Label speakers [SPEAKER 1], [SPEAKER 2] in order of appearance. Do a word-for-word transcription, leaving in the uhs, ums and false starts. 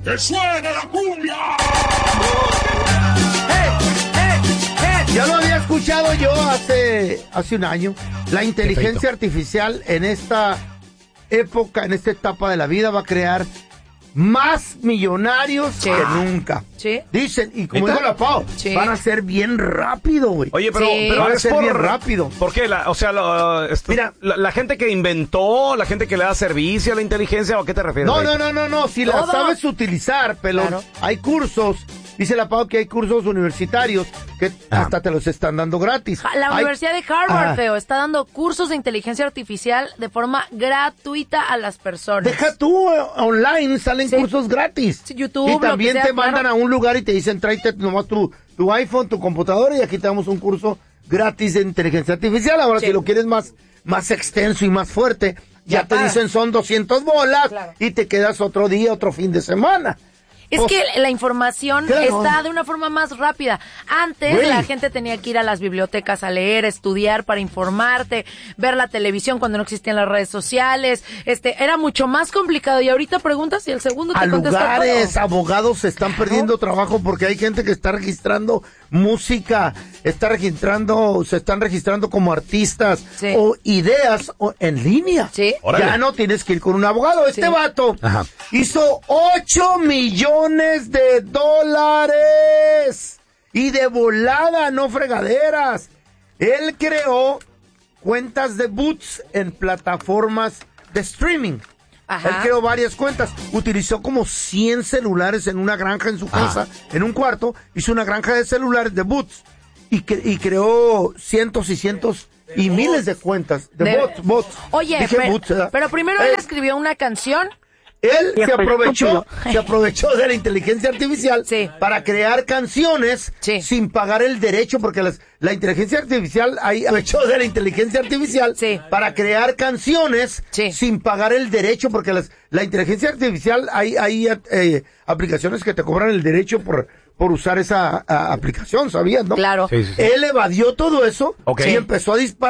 [SPEAKER 1] ¡Que suene la cumbia!
[SPEAKER 2] ¡Hey, hey, hey! Ya lo había escuchado yo hace, hace un año. La inteligencia artificial en esta época, en esta etapa de la vida, va a crear más millonarios sí. que nunca.
[SPEAKER 3] Sí.
[SPEAKER 2] Dicen, y como dijo la Pau, sí. van a ser bien rápido, güey.
[SPEAKER 4] Oye, pero,
[SPEAKER 3] sí.
[SPEAKER 4] pero
[SPEAKER 2] van a
[SPEAKER 4] es
[SPEAKER 2] ser
[SPEAKER 4] por,
[SPEAKER 2] bien rápido.
[SPEAKER 4] ¿Por qué? La, o sea, lo, esto,
[SPEAKER 2] Mira,
[SPEAKER 4] la, la gente que inventó, la gente que le da servicio a la inteligencia, ¿o a qué te refieres?
[SPEAKER 2] No, no, no, no, no. Si
[SPEAKER 3] Todo.
[SPEAKER 2] la sabes utilizar, pero claro. hay cursos. Dice la Pau que hay cursos universitarios que ah. hasta te los están dando gratis.
[SPEAKER 3] La
[SPEAKER 2] hay...
[SPEAKER 3] Universidad de Harvard,
[SPEAKER 2] ah.
[SPEAKER 3] feo, está dando cursos de inteligencia artificial de forma gratuita a las personas.
[SPEAKER 2] Deja tú, online salen sí. cursos gratis.
[SPEAKER 3] Sí, YouTube,
[SPEAKER 2] y también
[SPEAKER 3] sea,
[SPEAKER 2] te mandan
[SPEAKER 3] claro.
[SPEAKER 2] a un lugar y te dicen, tráete nomás tu, tu iPhone, tu computadora y aquí te damos un curso gratis de inteligencia artificial. Ahora, sí. si lo quieres más, más extenso y más fuerte, ya, ya te paga. Dicen son doscientas bolas claro. y te quedas otro día, otro fin de semana.
[SPEAKER 3] Es pues, que la información claro. está de una forma más rápida. Antes Güey. la gente tenía que ir a las bibliotecas a leer, estudiar para informarte, ver la televisión cuando no existían las redes sociales. Este, era mucho más complicado y ahorita preguntas y el segundo te
[SPEAKER 2] a
[SPEAKER 3] contesta
[SPEAKER 2] lugares,
[SPEAKER 3] todo.
[SPEAKER 2] Abogados se están perdiendo ¿No? trabajo porque hay gente que está registrando música, está registrando, se están registrando como artistas sí. o ideas o, en línea.
[SPEAKER 3] Sí.
[SPEAKER 2] Ya no tienes que ir con un abogado. Este sí. vato Ajá. hizo ocho millones de dólares y de volada, no fregaderas. Él creó cuentas de boots en plataformas de streaming. Ajá. Él creó varias cuentas, utilizó como cien celulares en una granja en su casa, Ajá. en un cuarto, hizo una granja de celulares de boots y, cre- y creó cientos y cientos y miles de cuentas de, de... bots, bots.
[SPEAKER 3] Oye,
[SPEAKER 2] Dije
[SPEAKER 3] pero,
[SPEAKER 2] bots,
[SPEAKER 3] pero primero
[SPEAKER 2] eh,
[SPEAKER 3] él escribió una canción.
[SPEAKER 2] Él se aprovechó, se aprovechó de la inteligencia artificial
[SPEAKER 3] sí.
[SPEAKER 2] para crear canciones
[SPEAKER 3] sí.
[SPEAKER 2] sin pagar el derecho, porque las, la inteligencia artificial ahí aprovechó de la inteligencia artificial
[SPEAKER 3] sí.
[SPEAKER 2] para crear canciones
[SPEAKER 3] sí.
[SPEAKER 2] sin pagar el derecho, porque las, la inteligencia artificial hay, hay eh, aplicaciones que te cobran el derecho por por usar esa a, aplicación, ¿sabías, no?
[SPEAKER 3] Claro.
[SPEAKER 4] Sí, sí, sí.
[SPEAKER 2] Él evadió todo eso
[SPEAKER 4] okay.
[SPEAKER 2] y empezó a disparar